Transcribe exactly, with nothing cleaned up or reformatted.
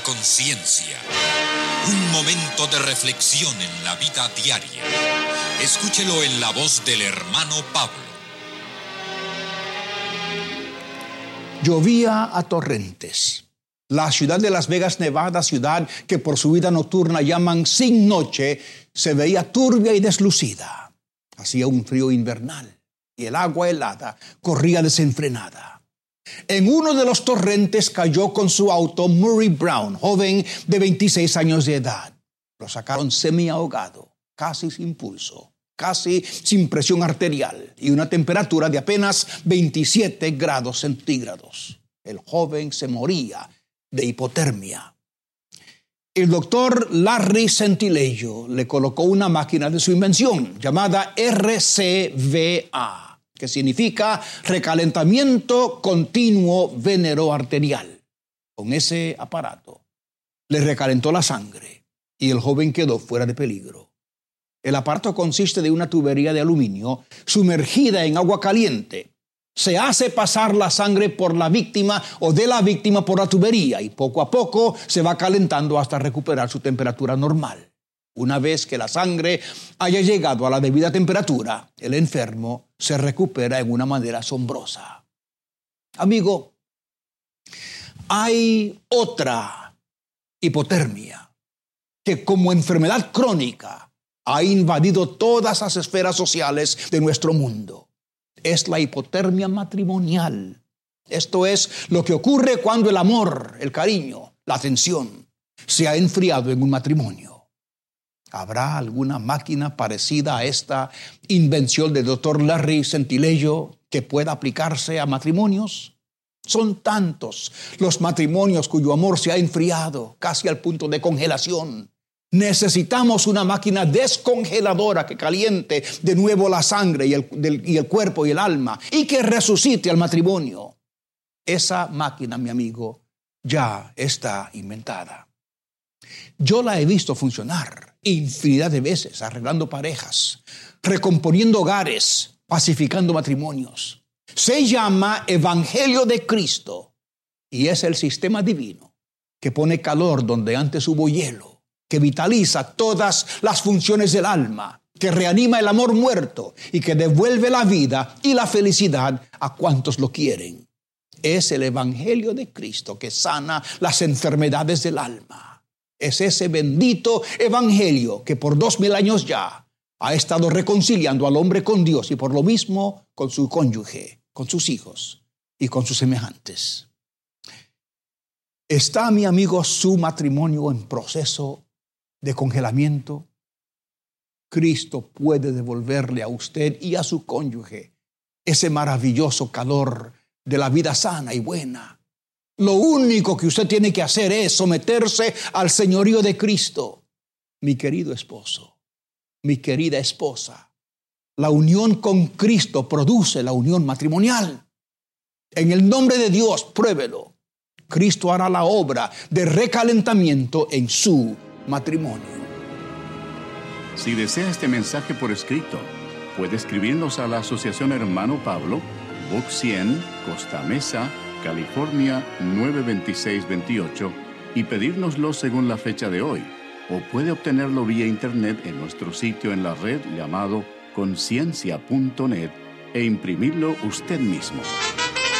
la conciencia. Un momento de reflexión en la vida diaria. Escúchelo en la voz del hermano Pablo. Llovía a torrentes. La ciudad de Las Vegas, Nevada, ciudad que por su vida nocturna llaman sin noche, se veía turbia y deslucida. Hacía un frío invernal y el agua helada corría desenfrenada. En uno de los torrentes cayó con su auto Murray Brown, joven de veintiséis años de edad. Lo sacaron semi-ahogado, casi sin pulso, casi sin presión arterial y una temperatura de apenas veintisiete grados centígrados. El joven se moría de hipotermia. El doctor Larry Sentileyo le colocó una máquina de su invención llamada R C V A, que significa recalentamiento continuo venero arterial. Con ese aparato le recalentó la sangre y el joven quedó fuera de peligro. El aparato consiste de una tubería de aluminio sumergida en agua caliente. Se hace pasar la sangre por la víctima o de la víctima por la tubería y poco a poco se va calentando hasta recuperar su temperatura normal. Una vez que la sangre haya llegado a la debida temperatura, el enfermo se recupera en una manera asombrosa. Amigo, hay otra hipotermia que como enfermedad crónica ha invadido todas las esferas sociales de nuestro mundo. Es la hipotermia matrimonial. Esto es lo que ocurre cuando el amor, el cariño, la atención se ha enfriado en un matrimonio. ¿Habrá alguna máquina parecida a esta invención del doctor Larry Sentileyo que pueda aplicarse a matrimonios? Son tantos los matrimonios cuyo amor se ha enfriado casi al punto de congelación. Necesitamos una máquina descongeladora que caliente de nuevo la sangre y el, del, y el cuerpo y el alma y que resucite al matrimonio. Esa máquina, mi amigo, ya está inventada. Yo la he visto funcionar infinidad de veces, arreglando parejas, recomponiendo hogares, pacificando matrimonios. Se llama Evangelio de Cristo y es el sistema divino que pone calor donde antes hubo hielo, que vitaliza todas las funciones del alma, que reanima el amor muerto y que devuelve la vida y la felicidad a cuantos lo quieren. Es el Evangelio de Cristo que sana las enfermedades del alma. Es ese bendito Evangelio que por dos mil años ya ha estado reconciliando al hombre con Dios y por lo mismo con su cónyuge, con sus hijos y con sus semejantes. ¿Está, mi amigo, su matrimonio en proceso de congelamiento? Cristo puede devolverle a usted y a su cónyuge ese maravilloso calor de la vida sana y buena. Lo único que usted tiene que hacer es someterse al señorío de Cristo. Mi querido esposo, mi querida esposa, la unión con Cristo produce la unión matrimonial. En el nombre de Dios, pruébelo. Cristo hará la obra de recalentamiento en su matrimonio. Si desea este mensaje por escrito, puede escribirnos a la Asociación Hermano Pablo, Box cien, Costa Mesa, California nueve dos seis dos ocho y pedírnoslo según la fecha de hoy, o puede obtenerlo vía internet en nuestro sitio en la red llamado conciencia punto net e imprimirlo usted mismo.